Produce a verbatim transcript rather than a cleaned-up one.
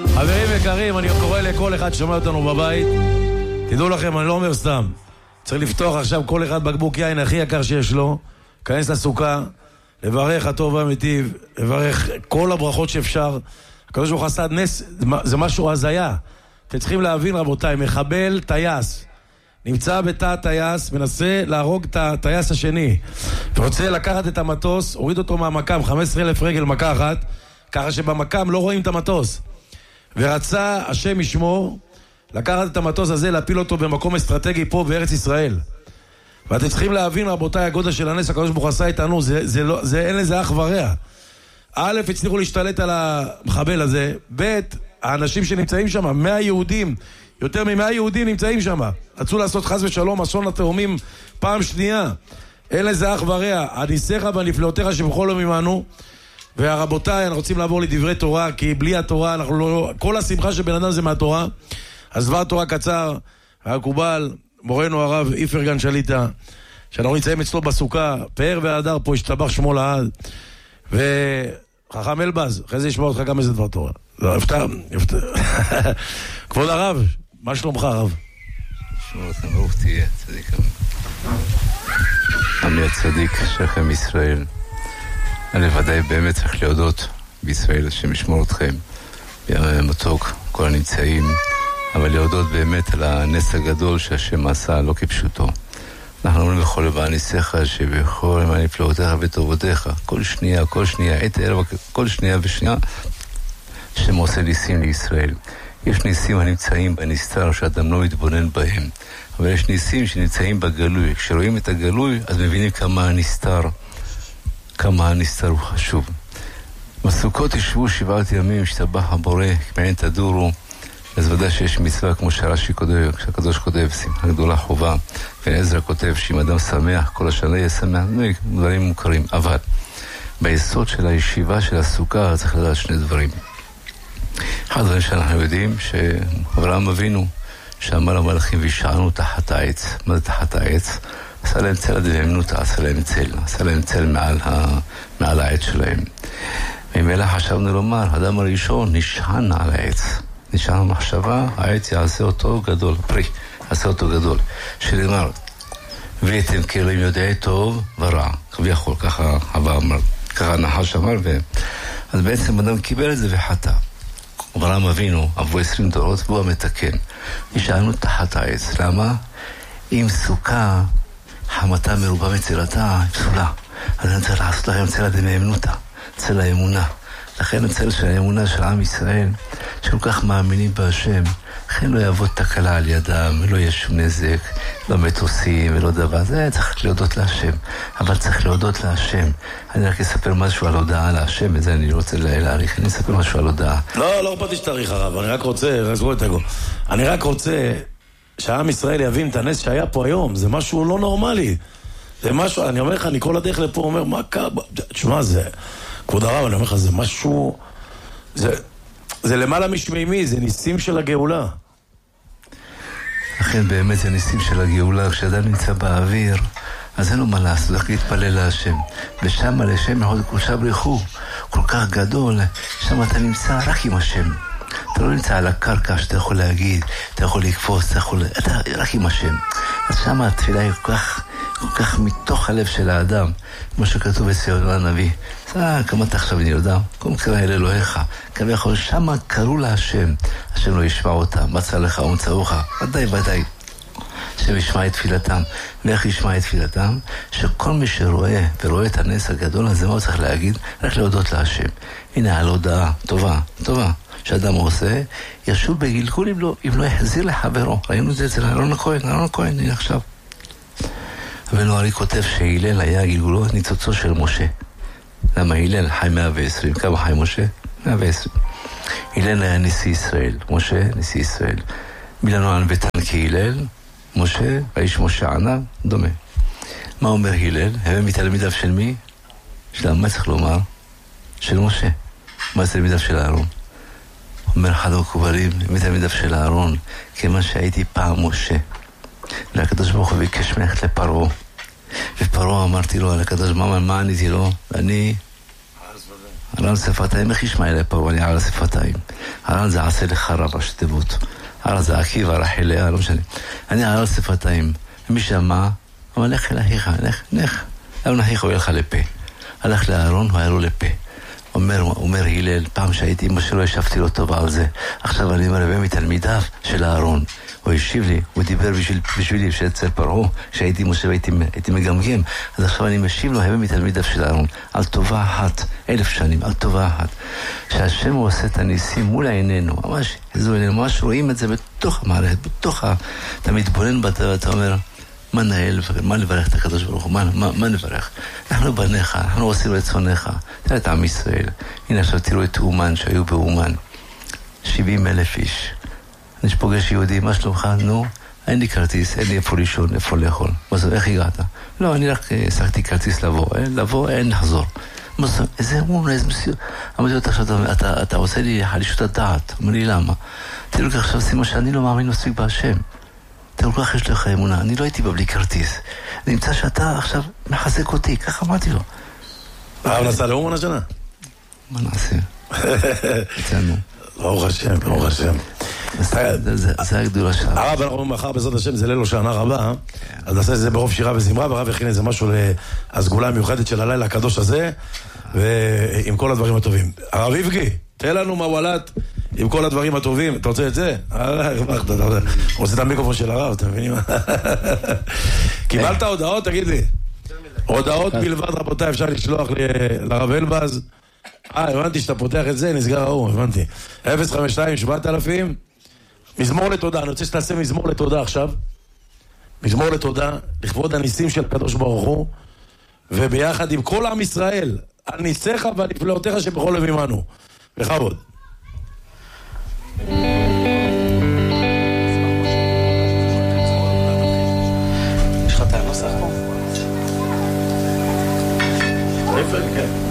חברים יקרים, אני קורא לכל אחד ששומע אותנו בבית, תדעו לכם, אני לא אומר סתם, צריך לפתוח עכשיו כל אחד בקבוק יין הכי יקר שיש לו, כנס לסוכה, לברך הטוב והמיטיב, לברך כל הברכות שאפשר. הקדוש ברוך הוא עשה נס, זה משהו הזיה. אתם צריכים להבין, רבותיי, מחבל טייס נמצא בתא הטייס, מנסה להרוג את הטייס השני, ורוצה לקחת את המטוס, הוריד אותו מהמקם, חמישה עשר אלף רגל מכה אחת, ככה שבמקם לא רואים את המטוס, ורצה השם ישמור לקחת את המטוס הזה, להפיל אותו במקום אסטרטגי פה בארץ ישראל. ואתם צריכים להבין, רבותיי, הגודל של הנס הקדוש ברוך הוא עשה איתנו, זה, זה לא, זה, אין לזה אח ורע. א', הצליחו להשתלט על המחבל הזה, ב', האנשים שנמצאים שם, מאה יהודים, יותר ממאה יהודים נמצאים שם, רצו לעשות חס ושלום אסון לתאומים פעם שנייה. אין לזה אח ורע. הניסיך והנפלאותיך שבכל יום עמנו. והרבותיי, אנחנו רוצים לעבור לדברי תורה, כי בלי התורה אנחנו לא, כל השמחה של בן אדם זה מהתורה. אז דבר תורה קצר, הקובל, מורנו הרב איפרגן שליטה, שאנחנו נמצאים אצלו בסוכה, פאר והדר פה, השתבח שמו לעד. וחכם אלבז, אחרי זה ישמע אותך גם איזה דבר תורה. לא, אפתר, אפתר. כבוד הרב, מה שלומך הרב? שמור אותם, ברוך תהיה, צדיק עמי הצדיק, שכם ישראל. אני ודאי באמת צריך להודות בישראל, שמשמור אתכם, מתוק, כל הנמצאים, אבל להודות באמת על הנס הגדול שהשם עשה, לא כפשוטו. אנחנו אומרים בכל לבא ניסיך, שבכל לבא נפלאותיך וטובותיך, כל שנייה, כל שנייה, עת ערב, כל שנייה ושנייה, השם עושה ניסים לישראל. יש ניסים הנמצאים בנסתר שאדם לא מתבונן בהם, אבל יש ניסים שנמצאים בגלוי. כשרואים את הגלוי, אז מבינים כמה הנסתר, כמה הנסתר הוא חשוב. בסוכות ישבו שבעת ימים, השתבח הבורא, כמעין תדורו, אז ודאי שיש מצווה כמו שרש"י כותב, כשהקדוש כותב, שמחה גדולה חובה, ועזרא כותב שאם אדם שמח, כל השנה יהיה שמח, דברים מוכרים. אבל ביסוד של הישיבה של הסוכה צריך לדעת שני דברים. אחד הדברים שאנחנו יודעים, שאברהם אבינו, שאמר למלאכים וישענו תחת העץ. מה זה תחת העץ? עשה להם צל עד ואמנותא, עשה להם צל, עשה להם צל מעל, ה... מעל העץ שלהם. וממילא חשבנו לומר, האדם הראשון נשען על העץ. נשען על מחשבה, העץ יעשה אותו גדול, פרי, יעשה אותו גדול. שנאמר, ואתם כאלוהים יודעי טוב ורע. כביכול, ככה אבא אמר, ככה נחש אמר, ו... אז בעצם אדם קיבל את זה וחטא. אברהם אבינו, עברו עשרים דורות, והוא המתקן. נשארנו תחת העץ. למה? אם סוכה, חמתה מרובה מצלתה, פסולה. אז אני צריך לעשות לכם צל עד מאמנותא, צל האמונה. לכן הצל של האמונה של עם ישראל, שכל כך מאמינים בהשם, לכן לא יעבוד תקלה על ידם, לא יהיה שום נזק, לא מטוסים ולא דבר. זה צריך להודות להשם, אבל צריך להודות להשם. אני רק אספר משהו על הודעה להשם, את זה אני רוצה להעריך, אני אספר משהו על הודעה. לא, לא אכפת לי שתאריך הרב, אני רק רוצה, רזרו את הגו. אני רק רוצה שהעם ישראל יבין את הנס שהיה פה היום, זה משהו לא נורמלי. זה משהו, אני אומר לך, אני כל הדרך לפה אומר, מה קרה? תשמע, זה, כבוד הרב, אני אומר לך, זה משהו, זה, זה למעלה משמימי, זה ניסים של הגאולה. לכן באמת זה ניסים של הגאולה, כשאדם נמצא באוויר, אז אין לו מה לעשות, רק להתפלל להשם. ושם לשם יחוד קודשה בריחו, כל כך גדול, שם אתה נמצא רק עם השם. אתה לא נמצא על הקרקע שאתה יכול להגיד, אתה יכול לקפוץ, אתה יכול... אתה רק עם השם. אז שם התפילה היא כל כך, כל כך מתוך הלב של האדם, כמו שכתוב בציון הנביא. זה כמה אתה עכשיו אני יודע, קום קרא אל אלוהיך, כמה יכול, שם קראו להשם, השם לא ישמע אותם, מצא לך ומצאוך, ודאי ודאי. השם ישמע את תפילתם, ואיך ישמע את תפילתם? שכל מי שרואה ורואה את הנס הגדול הזה, מה הוא צריך להגיד? רק להודות להשם. הנה על הודעה, טובה, טובה. שאדם עושה, ישוב בגלגול אם לא, אם לא יחזיר לחברו. ראינו את זה אצל אהרון הכהן, אהרון הכהן, הנה עכשיו. אבל הרי כותב שהילל היה גלגולו ניצוצו של משה. למה הילל חי מאה ועשרים? כמה חי משה? מאה ועשרים. הילל היה נשיא ישראל, משה נשיא ישראל. מילנו ענבתן כהילל, משה, האיש משה ענה, דומה. מה אומר הילל? הם מתלמידיו של מי? של מה צריך לומר? של משה. מה זה תלמידיו של אהרון? אומר אחד המקובלים, מתלמידיו של אהרון, כיוון שהייתי פעם משה. והקדוש ברוך הוא ביקש מלכת לפרעה. ופרעה אמרתי לו, על הקדוש, מה, מה עניתי לו? ואני על שפתיים, איך ישמע אליי פה, אני על שפתיים. על זה עשה לך רב השתבות. על זה עקיבא, רחיליה, לא משנה. אני על שפתיים. מי שמע, אמר, לך אל אחיך, לך, לך. אבן אחיך הוא ילך לפה. הלך לארון, הוא היה לו לפה. אומר, אומר הלל, פעם שהייתי אמא שלו, ישבתי לו טוב על זה. עכשיו אני מרבה מתלמידיו של הארון. הוא השיב לי, הוא דיבר בשביל, בשבילי, שאצל פרעה, כשהייתי משה והייתי הייתי מגמגם. אז עכשיו אני משיב לו, הרבה מתלמידיו של הארון, על טובה אחת, אלף שנים, על טובה אחת. שהשם הוא עושה את הניסים מול עינינו, ממש, איזו עינינו, ממש רואים את זה בתוך המערכת, בתוך ה... אתה מתבונן בה, ואתה אומר, מה נהל, מה לברך את הקדוש ברוך הוא, מה, מה, מה נברך? אנחנו בניך, אנחנו עושים את צונך. תראה את עם ישראל. הנה עכשיו תראו את אומן שהיו באומן. שבעים אלף איש. אני שפוגש יהודי, מה שלומך? נו, אין לי כרטיס, אין לי איפה לישון, איפה לאכול. מה זה, איך הגעת? לא, אני רק שחקתי כרטיס לבוא. אין, לבוא, אין לחזור. מה זה, איזה אמון, איזה מסיור. אמרתי לו, עכשיו, אתה, אתה עושה לי חלישות הדעת. אומר לי, למה? תראו לך עכשיו, שימו שאני לא מאמין מספיק בהשם. תראו כך יש לך אמונה, אני לא הייתי בבלי כרטיס. נמצא שאתה עכשיו מחזק אותי, כך אמרתי לו. הרב נסע לאומן השנה? מה נעשה? אצלנו. ברוך השם, ברוך השם. זה הגדולה שם. הרב, אנחנו מחר בעזרת השם, זה ליל הושענא רבה, אז נעשה את זה ברוב שירה וזמרה, והרב הכין איזה משהו להסגולה המיוחדת של הלילה הקדוש הזה, ועם כל הדברים הטובים. הרב איבגי, תן לנו מהוולת עם כל הדברים הטובים. אתה רוצה את זה? אתה רוצה את המיקרופון של הרב, אתה מבינים? קיבלת הודעות, תגיד לי. הודעות בלבד, רבותיי, אפשר לשלוח לרב אלבז. אה, הבנתי שאתה פותח את זה, נסגר ההוא, הבנתי. אפס חמש שתיים שבעת אלפים. מזמור לתודה, אני רוצה שתעשה מזמור לתודה עכשיו. מזמור לתודה, לכבוד הניסים של הקדוש ברוך הוא, וביחד עם כל עם ישראל, על ניסיך ועל נפלאותיך שבכל לב עמנו. בכבוד. יש לך את הנוסח פה? איפה, כן.